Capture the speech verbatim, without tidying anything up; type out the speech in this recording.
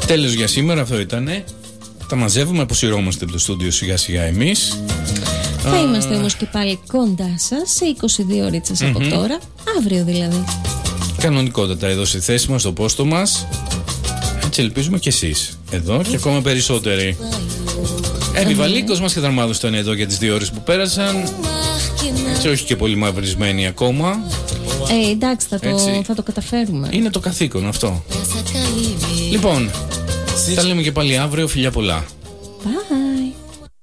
Τέλος για σήμερα, αυτό ήτανε. Τα μαζεύουμε, αποσυρώμαστε από το στούντιο σιγά σιγά εμείς. Θα Α... είμαστε όμως και πάλι κοντά σας σε είκοσι δύο ώρες mm-hmm. από τώρα, αύριο δηλαδή. Κανονικότατα εδώ στη θέση μας, στο πόστο μας. Έτσι ελπίζουμε κι εσείς εδώ και ακόμα περισσότεροι. Επιβαλίκος μας και Δαρμάδος ήταν εδώ για τις δύο ώρες που πέρασαν. Έτσι, όχι και πολύ μαυρισμένοι ακόμα. Ε, εντάξει, θα το, θα το καταφέρουμε. Είναι το καθήκον αυτό. Λοιπόν, τα λέμε και πάλι αύριο. Φιλιά πολλά. Bye.